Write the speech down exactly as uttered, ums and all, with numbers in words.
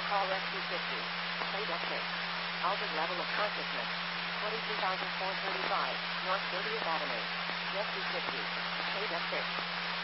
Call Rescue fifty. Plate F six. Altered level of consciousness. twenty-two thousand four hundred thirty-five, North thirtieth Avenue. Rescue fifty. Plate F six.